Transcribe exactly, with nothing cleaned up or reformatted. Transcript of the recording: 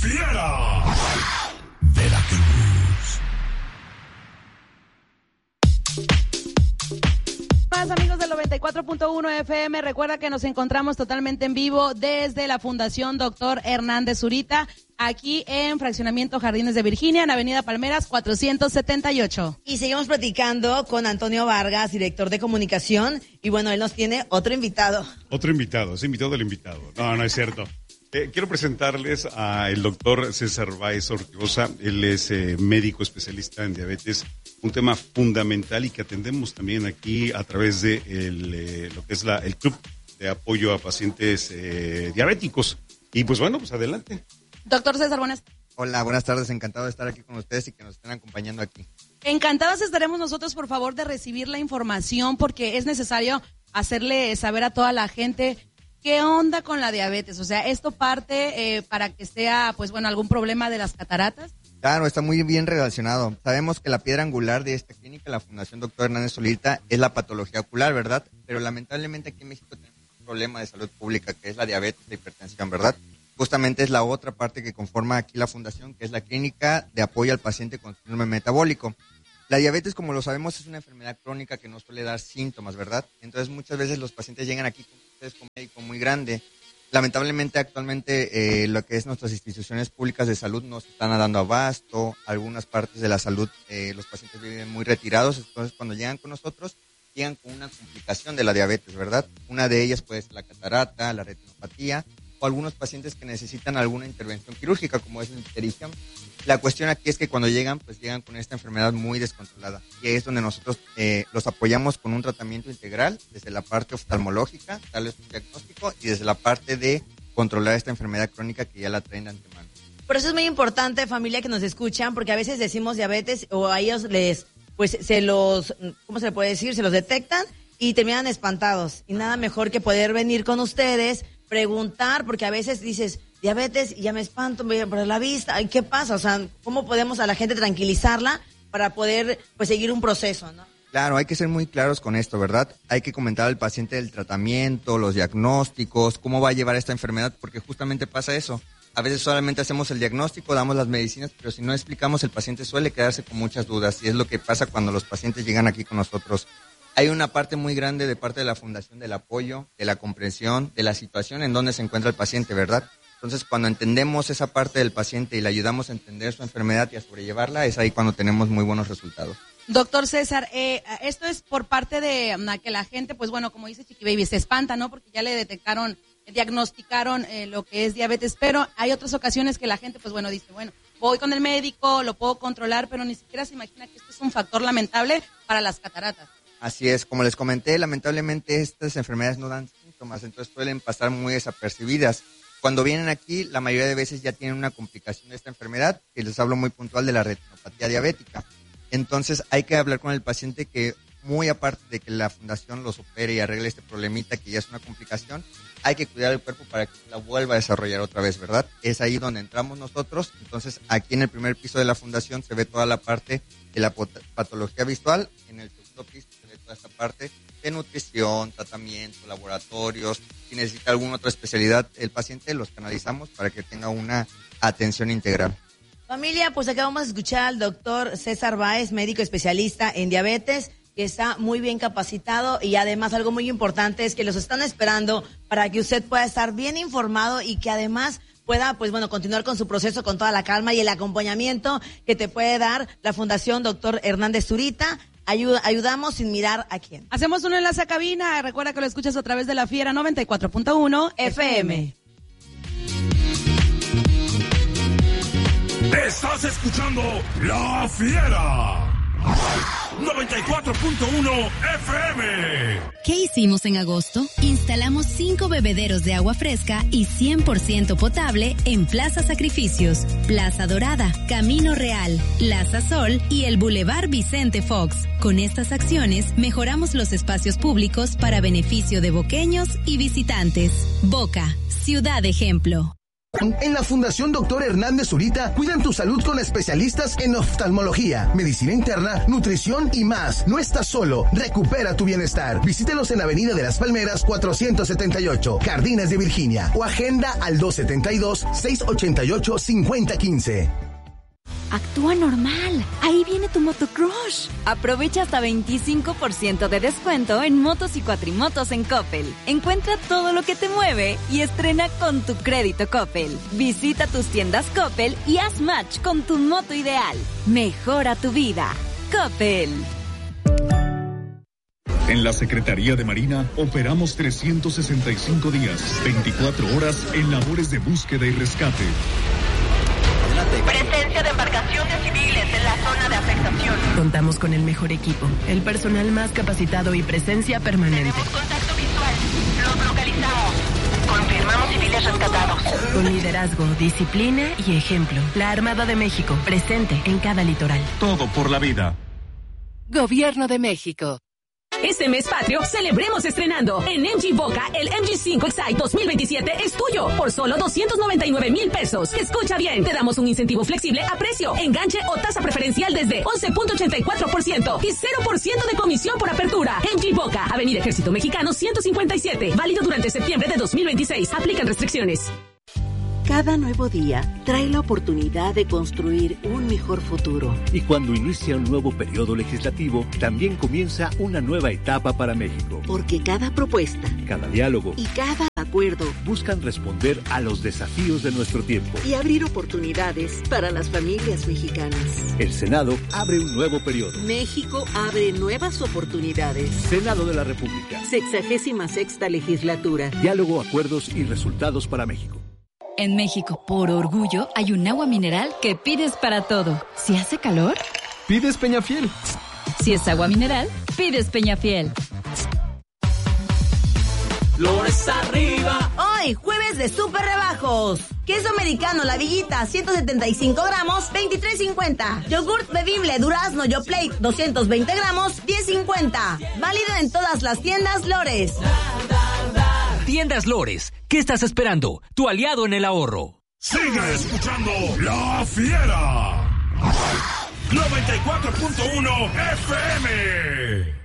Fiera. Veracruz. Más amigos del noventa y cuatro punto uno F M, recuerda que nos encontramos totalmente en vivo desde la Fundación Doctor Hernández Zurita, aquí en Fraccionamiento Jardines de Virginia, en Avenida Palmeras cuatrocientos setenta y ocho. Y seguimos platicando con Antonio Vargas, director de comunicación, y bueno, él nos tiene otro invitado. Otro invitado, es invitado del invitado. No, no es cierto. Eh, quiero presentarles al doctor César Báez Ortigosa. Él es eh, médico especialista en diabetes, un tema fundamental y que atendemos también aquí a través de el, eh, lo que es la, el Club de Apoyo a Pacientes eh, Diabéticos. Y pues bueno, pues adelante. Doctor César, buenas. Hola, buenas tardes, encantado de estar aquí con ustedes y que nos estén acompañando aquí. Encantados estaremos nosotros, por favor, de recibir la información porque es necesario hacerle saber a toda la gente qué onda con la diabetes. O sea, esto parte eh, para que sea, pues bueno, algún problema de las cataratas. Claro, está muy bien relacionado. Sabemos que la piedra angular de esta clínica, la Fundación Doctor Hernández Zurita, es la patología ocular, ¿verdad? Pero lamentablemente aquí en México tenemos un problema de salud pública que es la diabetes, la hipertensión, ¿verdad? Justamente es la otra parte que conforma aquí la fundación, que es la clínica de apoyo al paciente con síndrome metabólico. La diabetes, como lo sabemos, es una enfermedad crónica que no suele dar síntomas, ¿verdad? Entonces muchas veces los pacientes llegan aquí con ustedes con un médico muy grande. Lamentablemente actualmente eh, lo que es nuestras instituciones públicas de salud no se están dando abasto. Algunas partes de la salud eh, los pacientes viven muy retirados, entonces cuando llegan con nosotros llegan con una complicación de la diabetes, ¿verdad? Una de ellas puede ser la catarata, la retinopatía o algunos pacientes que necesitan alguna intervención quirúrgica como es la ictericia. La cuestión aquí es que cuando llegan, pues llegan con esta enfermedad muy descontrolada y ahí es donde nosotros eh, los apoyamos con un tratamiento integral desde la parte oftalmológica, darles un diagnóstico y desde la parte de controlar esta enfermedad crónica que ya la traen de antemano. Por eso es muy importante, familia, que nos escuchan, porque a veces decimos diabetes o a ellos les, pues se los, ¿cómo se le puede decir? Se los detectan y terminan espantados. Y nada mejor que poder venir con ustedes, preguntar, porque a veces dices diabetes y ya me espanto por la vista. Ay, ¿qué pasa? O sea, ¿cómo podemos a la gente tranquilizarla para poder pues seguir un proceso, ¿no? Claro, hay que ser muy claros con esto, ¿verdad? Hay que comentar al paciente el tratamiento, los diagnósticos, cómo va a llevar esta enfermedad, porque justamente pasa eso. A veces solamente hacemos el diagnóstico, damos las medicinas, pero si no explicamos, el paciente suele quedarse con muchas dudas y es lo que pasa cuando los pacientes llegan aquí con nosotros. Hay una parte muy grande de parte de la Fundación del apoyo, de la comprensión, de la situación en donde se encuentra el paciente, ¿verdad? Entonces, cuando entendemos esa parte del paciente y le ayudamos a entender su enfermedad y a sobrellevarla, es ahí cuando tenemos muy buenos resultados. Doctor César, eh, esto es por parte de um, que la gente, pues bueno, como dice Chiqui Baby, se espanta, ¿no? Porque ya le detectaron, diagnosticaron eh, lo que es diabetes, pero hay otras ocasiones que la gente, pues bueno, dice, bueno, voy con el médico, lo puedo controlar, pero ni siquiera se imagina que esto es un factor lamentable para las cataratas. Así es, como les comenté, lamentablemente estas enfermedades no dan síntomas, entonces suelen pasar muy desapercibidas. Cuando vienen aquí, la mayoría de veces ya tienen una complicación de esta enfermedad, que les hablo muy puntual de la retinopatía diabética. Entonces hay que hablar con el paciente que, muy aparte de que la fundación los opere y arregle este problemita que ya es una complicación, hay que cuidar el cuerpo para que la vuelva a desarrollar otra vez, ¿verdad? Es ahí donde entramos nosotros. Entonces aquí en el primer piso de la fundación se ve toda la parte de la patología visual, en el segundo piso se ve toda esta parte de nutrición, tratamiento, laboratorios. Si necesita alguna otra especialidad el paciente, los canalizamos para que tenga una atención integral. Familia, pues acá vamos a escuchar al doctor César Báez, médico especialista en diabetes, que está muy bien capacitado y además algo muy importante es que los están esperando para que usted pueda estar bien informado y que además pueda, pues bueno, continuar con su proceso con toda la calma y el acompañamiento que te puede dar la Fundación Doctor Hernández Zurita. Ayuda, ayudamos sin mirar a quién. Hacemos un enlace a cabina. Recuerda que lo escuchas a través de la Fiera noventa y cuatro punto uno F M. Estás escuchando La Fiera noventa y cuatro punto uno F M. ¿Qué hicimos en agosto? Instalamos cinco bebederos de agua fresca y cien por ciento potable en Plaza Sacrificios, Plaza Dorada, Camino Real, Plaza Sol y el Boulevard Vicente Fox. Con estas acciones mejoramos los espacios públicos para beneficio de boqueños y visitantes. Boca, ciudad ejemplo. En la Fundación Doctor Hernández Zurita cuidan tu salud con especialistas en oftalmología, medicina interna, nutrición y más. No estás solo, recupera tu bienestar. Visítelos en Avenida de las Palmeras cuatrocientos setenta y ocho, Jardines de Virginia, o agenda al dos setenta y dos, seiscientos ochenta y ocho, cincuenta quince. Actúa normal. Ahí viene tu motocrush. Aprovecha hasta veinticinco por ciento de descuento en motos y cuatrimotos en Coppel. Encuentra todo lo que te mueve y estrena con tu crédito Coppel. Visita tus tiendas Coppel y haz match con tu moto ideal. Mejora tu vida. Coppel. En la Secretaría de Marina operamos trescientos sesenta y cinco días, veinticuatro horas en labores de búsqueda y rescate. Presencia de embarcaciones civiles en la zona de afectación. Contamos con el mejor equipo, el personal más capacitado y presencia permanente. Tenemos contacto visual. Los localizamos. Confirmamos civiles rescatados. Con liderazgo, disciplina y ejemplo. La Armada de México, presente en cada litoral. Todo por la vida. Gobierno de México. Este mes patrio, celebremos estrenando. En M G Boca, el M G cinco Excite dos mil veintisiete es tuyo por solo doscientos noventa y nueve mil pesos. Escucha bien, te damos un incentivo flexible a precio, enganche o tasa preferencial desde once punto ochenta y cuatro por ciento y cero por ciento de comisión por apertura. M G Boca, Avenida Ejército Mexicano ciento cincuenta y siete. Válido durante septiembre de dos mil veintiséis. Aplican restricciones. Cada nuevo día trae la oportunidad de construir un mejor futuro. Y cuando inicia un nuevo periodo legislativo, también comienza una nueva etapa para México. Porque cada propuesta, cada diálogo y cada acuerdo buscan responder a los desafíos de nuestro tiempo y abrir oportunidades para las familias mexicanas. El Senado abre un nuevo periodo. México abre nuevas oportunidades. Senado de la República. Sexagésima sexta legislatura. Diálogo, acuerdos y resultados para México. En México, por orgullo, hay un agua mineral que pides para todo. Si hace calor, pides Peñafiel. Si es agua mineral, pides Peñafiel. Flores arriba. Hoy, jueves de súper rebajos. Queso americano, la villita, ciento setenta y cinco gramos, veintitrés cincuenta. Yogurt bebible, durazno, Yoplait, doscientos veinte gramos, diez cincuenta. Válido en todas las tiendas Lores. Tiendas Lores, ¿qué estás esperando? Tu aliado en el ahorro. Sigue escuchando La Fiera. noventa y cuatro punto uno F M.